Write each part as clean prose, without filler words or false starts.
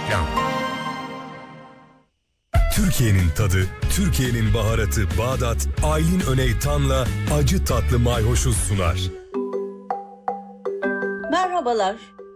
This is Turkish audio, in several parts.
Reklam. Türkiye'nin tadı, Türkiye'nin baharatı Bağdat, Aylin Öneytan'la acı tatlı mayhoşu sunar. Merhabalar.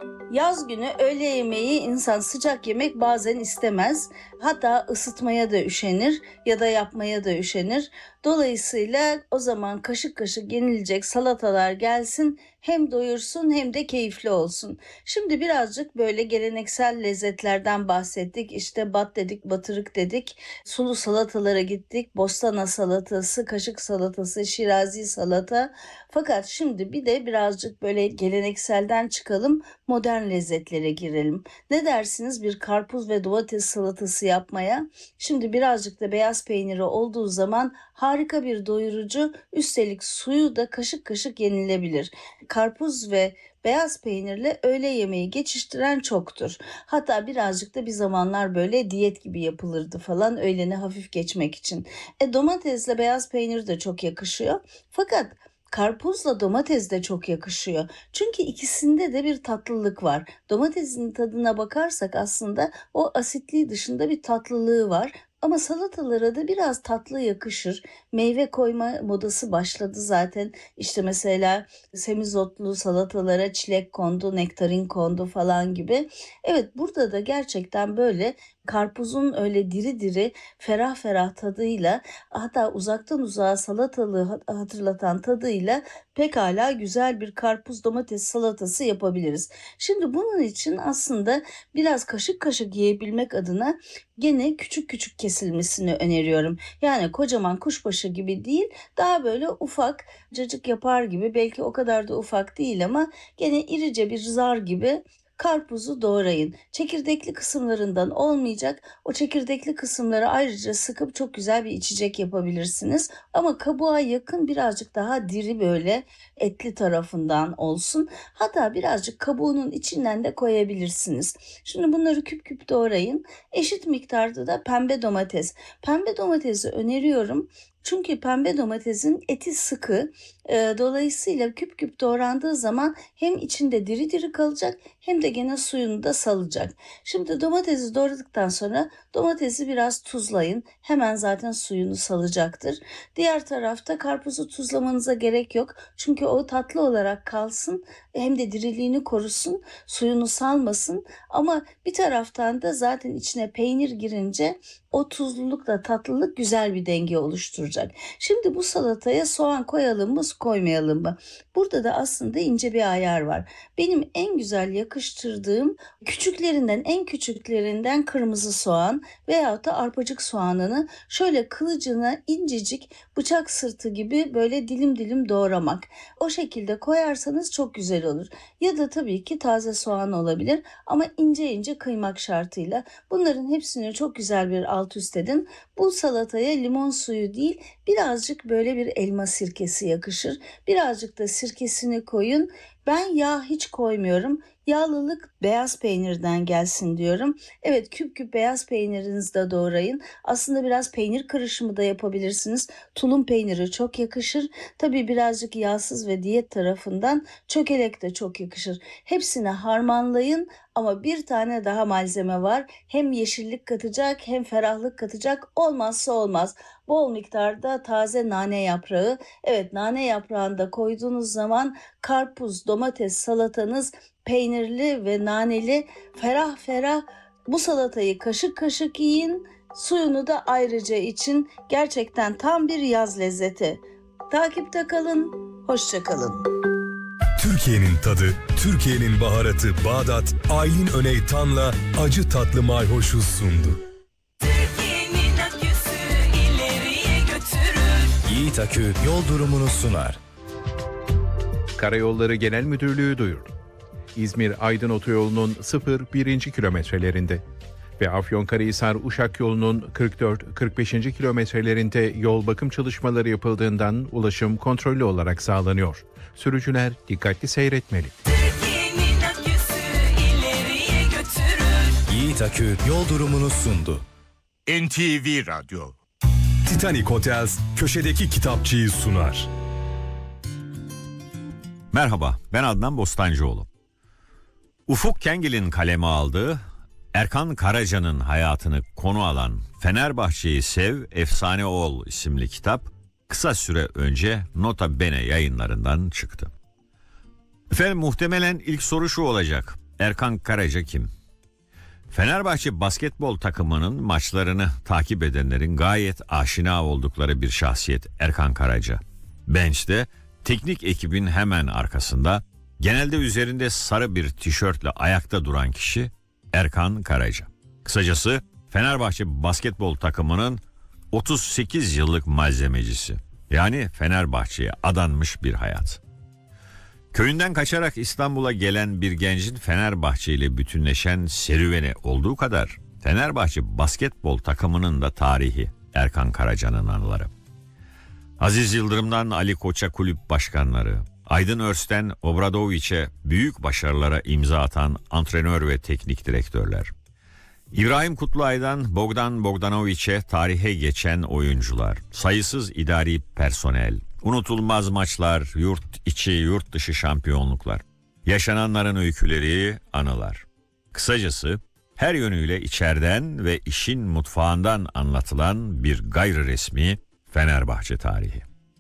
Yaz günü öğle yemeği insan sıcak yemek bazen istemez. Hatta ısıtmaya da üşenir ya da yapmaya da üşenir. Dolayısıyla o zaman kaşık kaşık yenilecek salatalar gelsin, hem doyursun hem de keyifli olsun. Şimdi birazcık böyle geleneksel lezzetlerden bahsettik. İşte bat dedik, batırık dedik. Sulu salatalara gittik. Bostana salatası, kaşık salatası, şirazi salata. Fakat şimdi bir de birazcık böyle gelenekselden çıkalım, modern lezzetlere girelim. Ne dersiniz bir karpuz ve domates salatası yapmaya? Şimdi birazcık da beyaz peyniri olduğu zaman harika bir doyurucu, üstelik suyu da kaşık kaşık yenilebilir. Karpuz ve beyaz peynirle öğle yemeği geçiştiren çoktur. Hatta birazcık da bir zamanlar böyle diyet gibi yapılırdı falan, öğlene hafif geçmek için. Domatesle beyaz peynir de çok yakışıyor. Fakat karpuzla domates de çok yakışıyor. Çünkü ikisinde de bir tatlılık var. Domatesin tadına bakarsak aslında o asitliği dışında bir tatlılığı var. Ama salatalara da biraz tatlı yakışır. Meyve koyma modası başladı zaten. İşte mesela semizotlu salatalara çilek kondu, nektarin kondu falan gibi. Evet, burada da gerçekten böyle karpuzun öyle diri diri, ferah ferah tadıyla, hatta uzaktan uzağa salatalığı hatırlatan tadıyla pekala güzel bir karpuz domates salatası yapabiliriz. Şimdi bunun için aslında biraz kaşık kaşık yiyebilmek adına gene küçük küçük kesilmesini öneriyorum. Yani kocaman kuşbaşı gibi değil, daha böyle ufak, cacık yapar gibi, belki o kadar da ufak değil ama gene irice bir zar gibi karpuzu doğrayın. Çekirdekli kısımlarından olmayacak. O çekirdekli kısımları ayrıca sıkıp çok güzel bir içecek yapabilirsiniz. Ama kabuğa yakın, birazcık daha diri, böyle etli tarafından olsun. Hatta birazcık kabuğunun içinden de koyabilirsiniz. Şimdi bunları küp küp doğrayın. Eşit miktarda da pembe domates. Pembe domatesi öneriyorum. Çünkü pembe domatesin eti sıkı. Dolayısıyla küp küp doğrandığı zaman hem içinde diri diri kalacak hem de gene suyunu da salacak. Şimdi domatesi doğradıktan sonra domatesi biraz tuzlayın. Hemen zaten suyunu salacaktır. Diğer tarafta karpuzu tuzlamanıza gerek yok. Çünkü o tatlı olarak kalsın, hem de diriliğini korusun, suyunu salmasın. Ama bir taraftan da zaten içine peynir girince o tuzlulukla tatlılık güzel bir denge oluşturacak. Şimdi bu salataya soğan koyalım mı, koymayalım mı? Burada da aslında ince bir ayar var. Benim en güzel yakıştırdığım en küçüklerinden kırmızı soğan veyahut da arpacık soğanını şöyle kılıcına incecik, bıçak sırtı gibi böyle dilim dilim doğramak. O şekilde koyarsanız çok güzel olur. Ya da tabii ki taze soğan olabilir ama ince ince kıymak şartıyla. Bunların hepsini çok güzel bir alt üst edin. Bu salataya limon suyu değil, birazcık böyle bir elma sirkesi yakışır. Birazcık da sirkesini koyun. Ben yağ hiç koymuyorum. Yağlılık beyaz peynirden gelsin diyorum. Evet, küp küp beyaz peynirinizi de doğrayın. Aslında biraz peynir karışımı da yapabilirsiniz. Tulum peyniri çok yakışır. Tabii birazcık yağsız ve diyet tarafından çökelek de çok yakışır. Hepsini harmanlayın ama bir tane daha malzeme var. Hem yeşillik katacak hem ferahlık katacak. Olmazsa olmaz. Bol miktarda taze nane yaprağı. Evet, nane yaprağını da koyduğunuz zaman karpuz, domates salatanız peynirli ve naneli, ferah ferah. Bu salatayı kaşık kaşık yiyin. Suyunu da ayrıca için. Gerçekten tam bir yaz lezzeti. Takipte kalın. Hoşça kalın. Türkiye'nin tadı, Türkiye'nin baharatı Bağdat, Aylin Öneytan'la acı tatlı mayhoşu sundu. Türkiye'nin aküsü ileriye götürür. Yiğit Akü yol durumunu sunar. Karayolları Genel Müdürlüğü duyurdu. İzmir-Aydın Otoyolu'nun 0-1. kilometrelerinde ve Afyonkarahisar-Uşak yolunun 44-45. kilometrelerinde yol bakım çalışmaları yapıldığından ulaşım kontrollü olarak sağlanıyor. Sürücüler dikkatli seyretmeli. Türkiye'nin aküsü ileriye götürür. Yiğit Akü yol durumunu sundu. NTV Radyo. Titanic Hotels köşedeki kitapçıyı sunar. Merhaba, ben Adnan Bostancıoğlu. Ufuk Kengil'in kaleme aldığı Erkan Karaca'nın hayatını konu alan Fenerbahçe'yi Sev, Efsane Ol isimli kitap kısa süre önce Nota Bene yayınlarından çıktı. Efendim, muhtemelen ilk soru şu olacak: Erkan Karaca kim? Fenerbahçe basketbol takımının maçlarını takip edenlerin gayet aşina oldukları bir şahsiyet Erkan Karaca. Bench'te teknik ekibin hemen arkasında, genelde üzerinde sarı bir tişörtle ayakta duran kişi Erkan Karaca. Kısacası Fenerbahçe basketbol takımının 38 yıllık malzemecisi. Yani Fenerbahçe'ye adanmış bir hayat. Köyünden kaçarak İstanbul'a gelen bir gencin Fenerbahçe ile bütünleşen serüveni olduğu kadar Fenerbahçe basketbol takımının da tarihi Erkan Karaca'nın anıları. Aziz Yıldırım'dan Ali Koç'a kulüp başkanları, Aydın Öz'ten Obradoviç'e büyük başarılara imza atan antrenör ve teknik direktörler, İbrahim Kutluay'dan Bogdan Bogdanoviç'e tarihe geçen oyuncular, sayısız idari personel, unutulmaz maçlar, yurt içi yurt dışı şampiyonluklar, yaşananların öyküleri, anılar. Kısacası her yönüyle içeriden ve işin mutfağından anlatılan bir gayri resmi Fenerbahçe tarihi.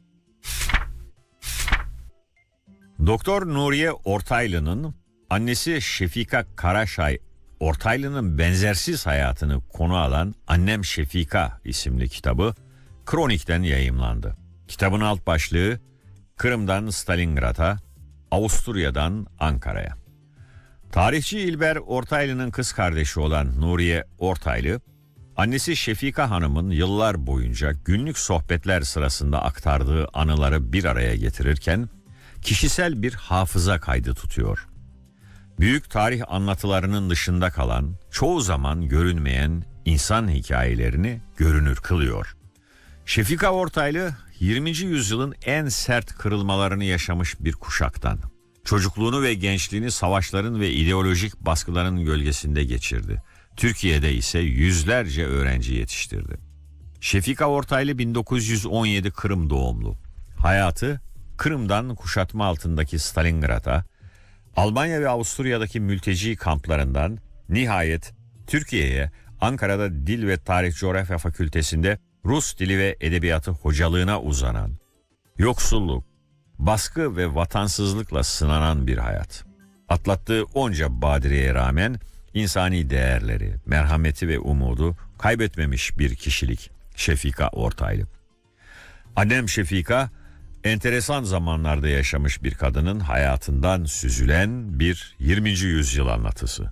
Doktor Nuriye Ortaylı'nın annesi Şefika Karaşay Ortaylı'nın benzersiz hayatını konu alan Annem Şefika isimli kitabı Kronik'ten yayımlandı. Kitabın alt başlığı Kırım'dan Stalingrad'a, Avusturya'dan Ankara'ya. Tarihçi İlber Ortaylı'nın kız kardeşi olan Nuriye Ortaylı, annesi Şefika Hanım'ın yıllar boyunca günlük sohbetler sırasında aktardığı anıları bir araya getirirken kişisel bir hafıza kaydı tutuyor. Büyük tarih anlatılarının dışında kalan, çoğu zaman görünmeyen insan hikayelerini görünür kılıyor. Şefika Ortaylı 20. yüzyılın en sert kırılmalarını yaşamış bir kuşaktan. Çocukluğunu ve gençliğini savaşların ve ideolojik baskıların gölgesinde geçirdi. Türkiye'de ise yüzlerce öğrenci yetiştirdi. Şefika Ortaylı 1917 Kırım doğumlu. Hayatı Kırım'dan kuşatma altındaki Stalingrad'a, Almanya ve Avusturya'daki mülteci kamplarından nihayet Türkiye'ye, Ankara'da Dil ve Tarih Coğrafya Fakültesi'nde Rus dili ve edebiyatı hocalığına uzanan, yoksulluk, baskı ve vatansızlıkla sınanan bir hayat. Atlattığı onca badireye rağmen insani değerleri, merhameti ve umudu kaybetmemiş bir kişilik Şefika Ortaylı. Annem Şefika, enteresan zamanlarda yaşamış bir kadının hayatından süzülen bir 20. yüzyıl anlatısı.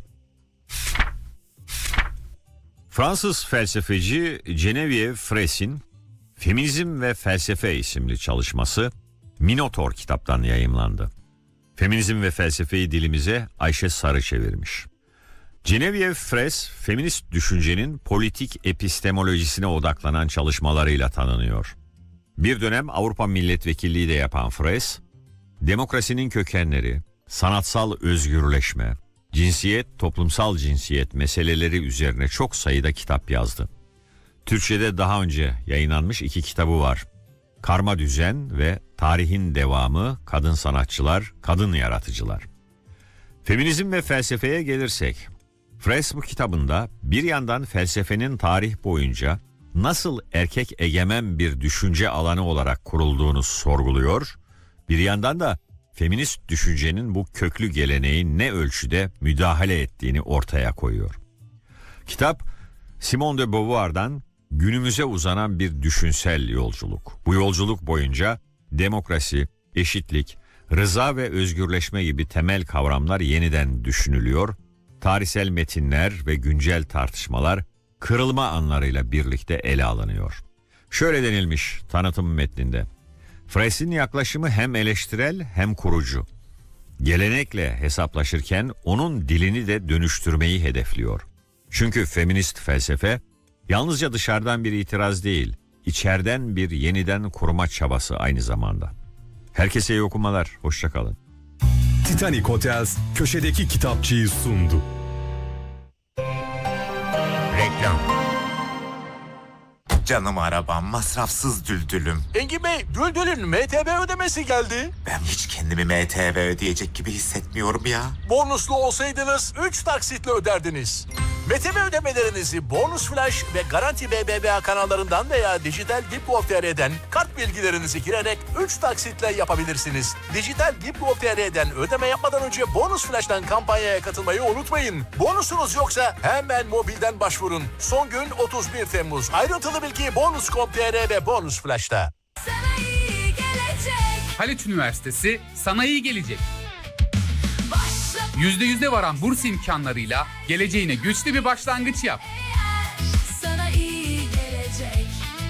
Fransız felsefeci Geneviève Fraisse'in Feminizm ve Felsefe isimli çalışması Minotaur kitaptan yayımlandı. Feminizm ve Felsefeyi dilimize Ayşe Sarı çevirmiş. Geneviève Fraisse, feminist düşüncenin politik epistemolojisine odaklanan çalışmalarıyla tanınıyor. Bir dönem Avrupa Milletvekilliği de yapan Fraisse, demokrasinin kökenleri, sanatsal özgürleşme, cinsiyet, toplumsal cinsiyet meseleleri üzerine çok sayıda kitap yazdı. Türkçe'de daha önce yayınlanmış 2 kitabı var. Karma Düzen ve Tarihin Devamı, Kadın Sanatçılar, Kadın Yaratıcılar. Feminizm ve felsefeye gelirsek, Fraisse bu kitabında bir yandan felsefenin tarih boyunca nasıl erkek egemen bir düşünce alanı olarak kurulduğunu sorguluyor, bir yandan da feminist düşüncenin bu köklü geleneği ne ölçüde müdahale ettiğini ortaya koyuyor. Kitap, Simone de Beauvoir'dan günümüze uzanan bir düşünsel yolculuk. Bu yolculuk boyunca demokrasi, eşitlik, rıza ve özgürleşme gibi temel kavramlar yeniden düşünülüyor, tarihsel metinler ve güncel tartışmalar kırılma anlarıyla birlikte ele alınıyor. Şöyle denilmiş tanıtım metninde: Fraisse'in yaklaşımı hem eleştirel hem kurucu. Gelenekle hesaplaşırken onun dilini de dönüştürmeyi hedefliyor. Çünkü feminist felsefe yalnızca dışarıdan bir itiraz değil, içeriden bir yeniden kurma çabası aynı zamanda. Herkese iyi okumalar, hoşça kalın. Titanic Hotels köşedeki kitapçıyı sundu. Reklam. Canım arabam, masrafsız düldülüm. Engin Bey, Düldül'ün MTV ödemesi geldi. Ben hiç kendimi MTV ödeyecek gibi hissetmiyorum ya. Bonuslu olsaydınız 3 taksitle öderdiniz. MTV ödemelerinizi Bonus Flash ve Garanti BBVA kanallarından veya Dijital Gip.gov.tr'den kart bilgilerinizi girerek 3 taksitle yapabilirsiniz. Dijital Gip.gov.tr'den ödeme yapmadan önce Bonus Flash'tan kampanyaya katılmayı unutmayın. Bonusunuz yoksa hemen mobilden başvurun. Son gün 31 Temmuz. Ayrıntılı bilgi Bonus.com.tr ve Bonus Flash'ta. Sana iyi gelecek. Haliç Üniversitesi sana iyi gelecek. Başla %100'e varan burs imkanlarıyla geleceğine güçlü bir başlangıç yap. sana iyi gelecek.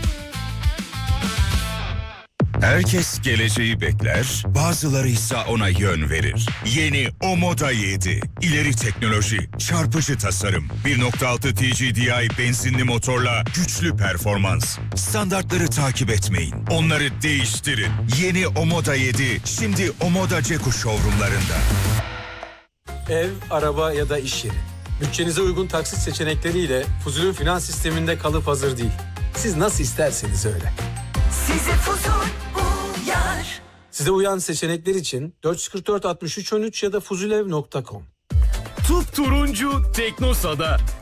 Herkes geleceği bekler, bazıları ise ona yön verir. Yeni Omoda 7. İleri teknoloji, çarpıcı tasarım, 1.6 TGDI benzinli motorla güçlü performans. Standartları takip etmeyin, onları değiştirin. Yeni Omoda 7, şimdi Omoda Ceku showroomlarında. Ev, araba ya da iş yeri. Bütçenize uygun taksit seçenekleriyle Fuzul'ün finans sisteminde kalıp hazır değil. Siz nasıl isterseniz öyle. Size Fuzul uyar. Size uyan seçenekler için 444 63 13 ya da fuzulev.com. Turuncu Teknosa'da